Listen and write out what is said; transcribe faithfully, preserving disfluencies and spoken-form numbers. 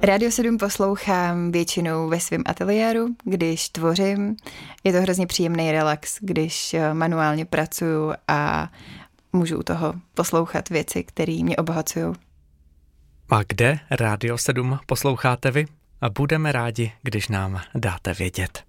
Rádio sedm poslouchám většinou ve svém ateliéru, když tvořím. Je to hrozně příjemný relax, když manuálně pracuju a můžu u toho poslouchat věci, které mě obohacují. A kde Rádio sedm posloucháte vy? A budeme rádi, když nám dáte vědět.